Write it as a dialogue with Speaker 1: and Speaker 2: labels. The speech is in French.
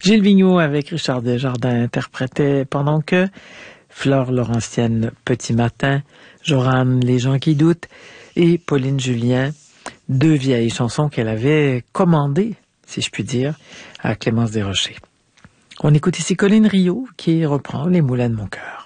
Speaker 1: Gilles Vigneault avec Richard Desjardins interprétait pendant que Flore Laurentienne, Petit Matin, Joran, Les gens qui doutent et Pauline Julien, deux vieilles chansons qu'elle avait commandées, si je puis dire, à Clémence Desrochers. On écoute ici Colline Rio qui reprend Les moulins de mon cœur.